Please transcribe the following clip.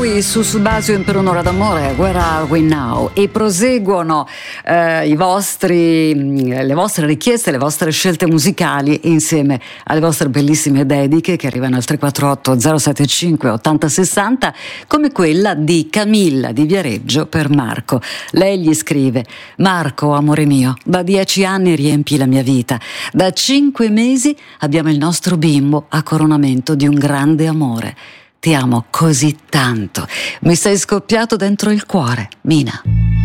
qui su Subasio per un'ora d'amore, Where Are We Now? E proseguono le vostre richieste, le vostre scelte musicali insieme alle vostre bellissime dediche che arrivano al 348 075 8060, come quella di Camilla di Viareggio per Marco. Lei gli scrive: Marco, amore mio, da 10 anni riempi la mia vita, da 5 mesi abbiamo il nostro bimbo a coronamento di un grande amore. Ti amo così tanto, mi sei scoppiato dentro il cuore, Mina.